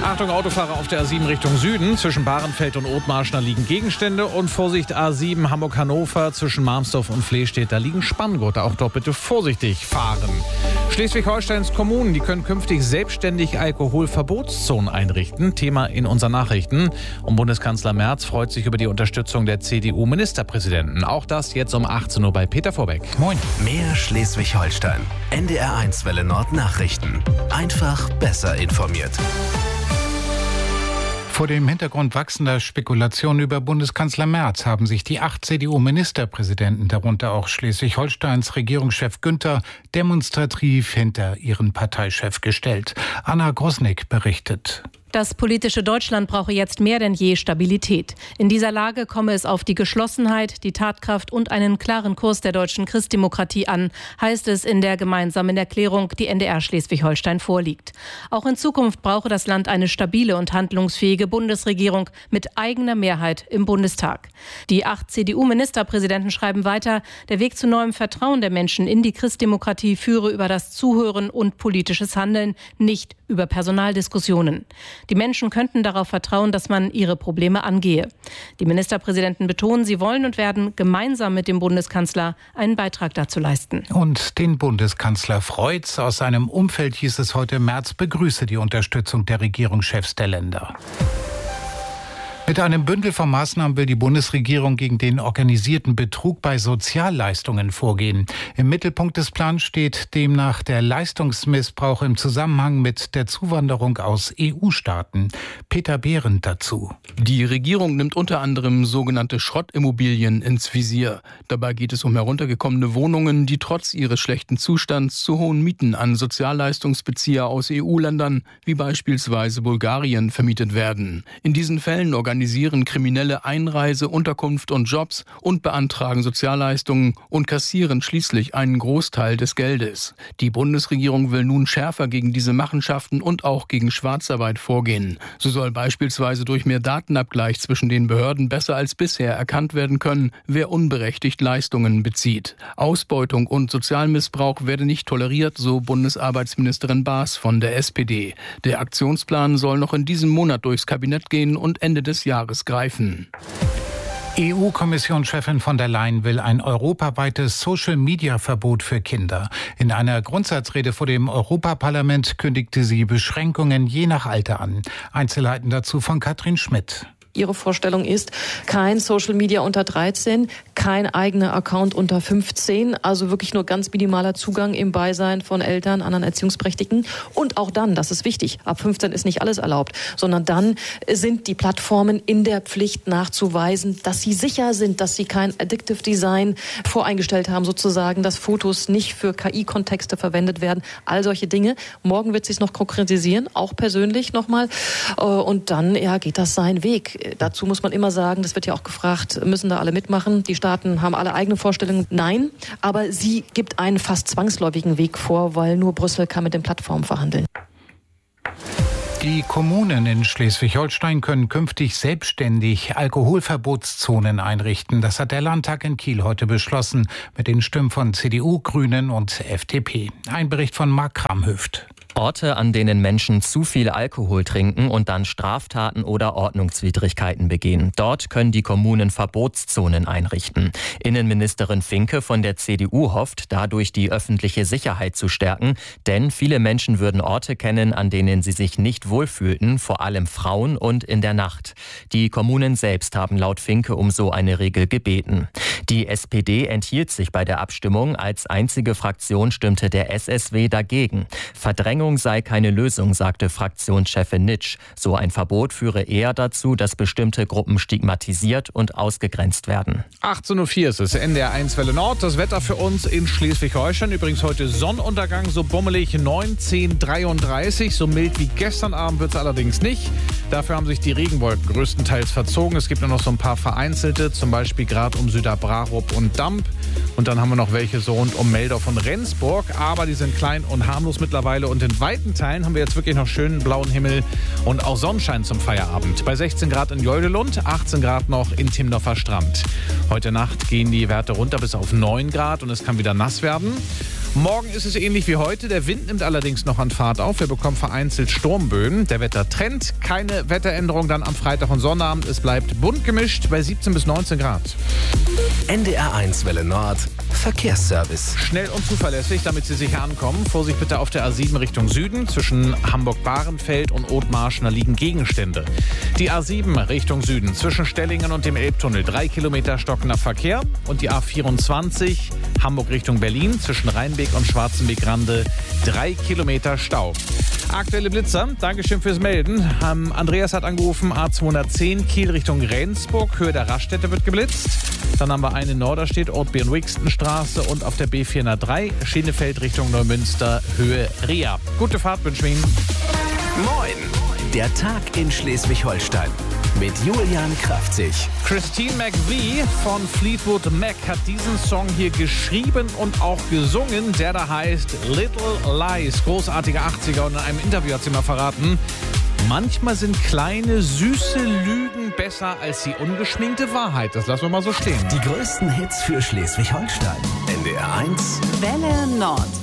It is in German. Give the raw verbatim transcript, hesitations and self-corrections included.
Achtung, Autofahrer auf der A sieben Richtung Süden. Zwischen Bahrenfeld und Othmarschner liegen Gegenstände. Und Vorsicht, A sieben Hamburg-Hannover zwischen Marmsdorf und Flehstedt. Da liegen Spanngurte. Auch dort bitte vorsichtig fahren. Schleswig-Holsteins Kommunen, die können künftig selbstständig Alkoholverbotszonen einrichten. Thema in unseren Nachrichten. Und Bundeskanzler Merz freut sich über die Unterstützung der C D U-Ministerpräsidenten. Auch das jetzt um achtzehn Uhr bei Peter Vorbeck. Moin. Mehr Schleswig-Holstein. N D R eins Welle Nord Nachrichten. Einfach besser informiert. Vor dem Hintergrund wachsender Spekulationen über Bundeskanzler Merz haben sich die acht C D U-Ministerpräsidenten, darunter auch Schleswig-Holsteins Regierungschef Günther, demonstrativ hinter ihren Parteichef gestellt. Anna Grosnick berichtet. Das politische Deutschland brauche jetzt mehr denn je Stabilität. In dieser Lage komme es auf die Geschlossenheit, die Tatkraft und einen klaren Kurs der deutschen Christdemokratie an, heißt es in der gemeinsamen Erklärung, die N D R Schleswig-Holstein vorliegt. Auch in Zukunft brauche das Land eine stabile und handlungsfähige Bundesregierung mit eigener Mehrheit im Bundestag. Die acht C D U-Ministerpräsidenten schreiben weiter, der Weg zu neuem Vertrauen der Menschen in die Christdemokratie führe über das Zuhören und politisches Handeln, nicht über Personaldiskussionen. Die Menschen könnten darauf vertrauen, dass man ihre Probleme angehe. Die Ministerpräsidenten betonen, sie wollen und werden gemeinsam mit dem Bundeskanzler einen Beitrag dazu leisten. Und den Bundeskanzler freut's. Aus seinem Umfeld hieß es heute, Merz begrüße die Unterstützung der Regierungschefs der Länder. Mit einem Bündel von Maßnahmen will die Bundesregierung gegen den organisierten Betrug bei Sozialleistungen vorgehen. Im Mittelpunkt des Plans steht demnach der Leistungsmissbrauch im Zusammenhang mit der Zuwanderung aus E U-Staaten. Peter Behrendt dazu. Die Regierung nimmt unter anderem sogenannte Schrottimmobilien ins Visier. Dabei geht es um heruntergekommene Wohnungen, die trotz ihres schlechten Zustands zu hohen Mieten an Sozialleistungsbezieher aus E U-Ländern, wie beispielsweise Bulgarien, vermietet werden. In diesen Fällen organisieren organisieren Kriminelle Einreise, Unterkunft und Jobs und beantragen Sozialleistungen und kassieren schließlich einen Großteil des Geldes. Die Bundesregierung will nun schärfer gegen diese Machenschaften und auch gegen Schwarzarbeit vorgehen. So soll beispielsweise durch mehr Datenabgleich zwischen den Behörden besser als bisher erkannt werden können, wer unberechtigt Leistungen bezieht. Ausbeutung und Sozialmissbrauch werde nicht toleriert, so Bundesarbeitsministerin Baas von der S P D. Der Aktionsplan soll noch in diesem Monat durchs Kabinett gehen und Ende des Jahres greifen. E U-Kommissionschefin von der Leyen will ein europaweites Social-Media-Verbot für Kinder. In einer Grundsatzrede vor dem Europaparlament kündigte sie Beschränkungen je nach Alter an. Einzelheiten dazu von Katrin Schmidt. Ihre Vorstellung ist, kein Social Media unter dreizehn, kein eigener Account unter fünfzehn, also wirklich nur ganz minimaler Zugang im Beisein von Eltern, anderen Erziehungsberechtigten. Und auch dann, das ist wichtig, ab fünfzehn ist nicht alles erlaubt, sondern dann sind die Plattformen in der Pflicht nachzuweisen, dass sie sicher sind, dass sie kein Addictive Design voreingestellt haben, sozusagen, dass Fotos nicht für K I-Kontexte verwendet werden, all solche Dinge. Morgen wird sie es noch konkretisieren, auch persönlich nochmal. Und dann ja, geht das seinen Weg. Dazu muss man immer sagen, das wird ja auch gefragt, müssen da alle mitmachen? Die Staaten haben alle eigene Vorstellungen. Nein, aber sie gibt einen fast zwangsläufigen Weg vor, weil nur Brüssel kann mit den Plattformen verhandeln. Die Kommunen in Schleswig-Holstein können künftig selbstständig Alkoholverbotszonen einrichten. Das hat der Landtag in Kiel heute beschlossen, mit den Stimmen von C D U, Grünen und F D P. Ein Bericht von Mark Kramhöft. Orte, an denen Menschen zu viel Alkohol trinken und dann Straftaten oder Ordnungswidrigkeiten begehen. Dort können die Kommunen Verbotszonen einrichten. Innenministerin Finke von der C D U hofft, dadurch die öffentliche Sicherheit zu stärken, denn viele Menschen würden Orte kennen, an denen sie sich nicht wohlfühlten, vor allem Frauen und in der Nacht. Die Kommunen selbst haben laut Finke um so eine Regel gebeten. Die S P D enthielt sich bei der Abstimmung. Als einzige Fraktion stimmte der S S W dagegen. Verdrängung sei keine Lösung, sagte Fraktionschefin Nitsch. So ein Verbot führe eher dazu, dass bestimmte Gruppen stigmatisiert und ausgegrenzt werden. achtzehn Uhr vier ist es, N D R eins Welle Nord. Das Wetter für uns in Schleswig-Holstein. Übrigens heute Sonnenuntergang, so bummelig neun, zehn, dreiunddreißig. So mild wie gestern Abend wird es allerdings nicht. Dafür haben sich die Regenwolken größtenteils verzogen. Es gibt nur noch so ein paar vereinzelte, zum Beispiel gerade um Süderbrarup und Damp. Und dann haben wir noch welche so rund um Meldorf und Rendsburg. Aber die sind klein und harmlos mittlerweile. Und in weiten Teilen haben wir jetzt wirklich noch schönen blauen Himmel und auch Sonnenschein zum Feierabend. Bei sechzehn Grad in Joldelund, achtzehn Grad noch in Timdorfer Strand. Heute Nacht gehen die Werte runter bis auf neun Grad und es kann wieder nass werden. Morgen ist es ähnlich wie heute. Der Wind nimmt allerdings noch an Fahrt auf. Wir bekommen vereinzelt Sturmböen. Der Wettertrend, keine Wetteränderung dann am Freitag und Sonnabend. Es bleibt bunt gemischt bei siebzehn bis neunzehn Grad. N D R eins Welle Nord, Verkehrsservice. Schnell und zuverlässig, damit Sie sicher ankommen. Vorsicht bitte auf der A sieben Richtung Süden. Zwischen Hamburg-Bahrenfeld und Othmarschen, da liegen Gegenstände. Die A sieben Richtung Süden, zwischen Stellingen und dem Elbtunnel. Drei Kilometer stockender Verkehr. Und die A vierundzwanzig Hamburg Richtung Berlin, zwischen Rheinbeck und Schwarzenbeck-Rande. Drei Kilometer Stau. Aktuelle Blitzer, Dankeschön fürs Melden. Ähm, Andreas hat angerufen, A zweihundertzehn Kiel Richtung Rendsburg, Höhe der Raststätte wird geblitzt. Dann haben wir einen in Norderstedt, Ort Birn-Wixton-Straße und auf der B vierhundertdrei Schienefeld Richtung Neumünster, Höhe Ria. Gute Fahrt wünschen wir Ihnen. Moin, der Tag in Schleswig-Holstein mit Julian Kraftzig. Christine McVie von Fleetwood Mac hat diesen Song hier geschrieben und auch gesungen, der da heißt Little Lies. Großartige achtziger, und in einem Interview hat sie mal verraten, manchmal sind kleine, süße Lügen besser als die ungeschminkte Wahrheit. Das lassen wir mal so stehen. Die größten Hits für Schleswig-Holstein. N D R eins Welle Nord.